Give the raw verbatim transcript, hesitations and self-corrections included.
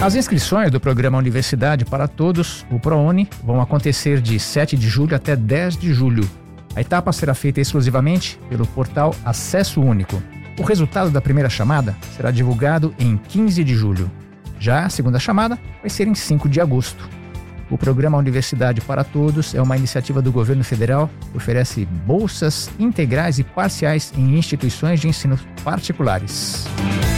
As inscrições do programa Universidade para Todos, o ProUni, vão acontecer de sete de julho até dez de julho. A etapa será feita exclusivamente pelo portal Acesso Único. O resultado da primeira chamada será divulgado em quinze de julho. Já a segunda chamada vai ser em cinco de agosto. O programa Universidade para Todos é uma iniciativa do governo federal que oferece bolsas integrais e parciais em instituições de ensino particulares.